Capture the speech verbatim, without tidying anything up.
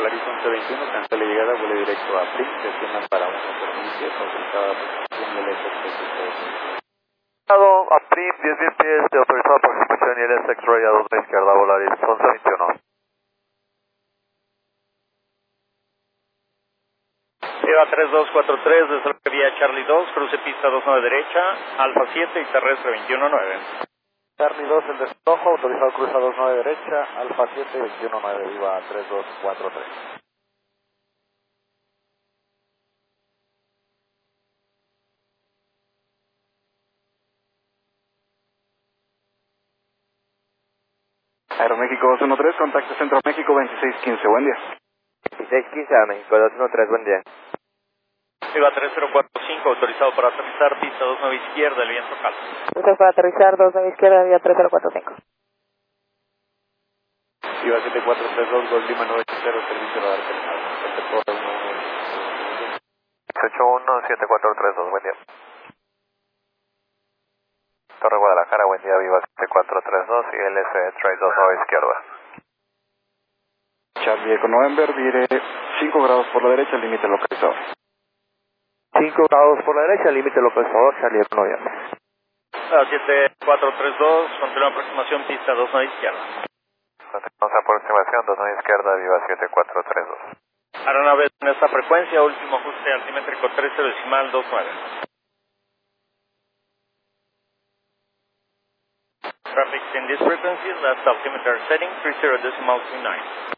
Volaris once veintiuno, cancela llegada, vuelo directo a Prim, gestionan para un servicio, autorizada por el S X. A Prim, diez mil pies de autorizado por inspección y el S X-Ray a dos a la izquierda, Volaris once veintiuno. Eva tres dos cuatro tres, desde la vía Charlie dos, cruce pista dos nueve derecha, Alfa siete y terrestre veintiuno nueve. Charlie dos, el destrojo, autorizado cruza dos nueve derecha, Alfa siete, veintiuno nueve, viva tres dos cuatro tres. Aeroméxico dos uno tres, contacto Centro México veintiséis quince, buen día. veintiséis quince a México dos uno tres, buen día. Eva tres cero cuatro cinco, autorizado para aterrizar, pista dos nueve izquierda, el viento calmo. Entonces para aterrizar dos nueve izquierda, vía tres cero cuatro cinco. Viva siete cuatro tres dos, Gol Lima nueve ocho cero, servicio radar terminal. ocho uno siete cuatro tres dos, buen día. Torre Guadalajara, buen día, viva siete cuatro tres dos y L S Trace dos nueve izquierda. Charlie Eco November, vire cinco grados por la derecha, límite localizador. cinco grados por la derecha, límite localizador, Charlie Eco November. siete cuatro tres dos, continúa aproximación, pista dos nueve izquierda. Continuamos aproximación, dos nueve izquierda, viva siete cuatro tres dos. Aeronave en esta frecuencia, último ajuste altimétrico tres cero decimal dos nueve. Traffic in this frequency, last altimeter setting three zero decimal two nine.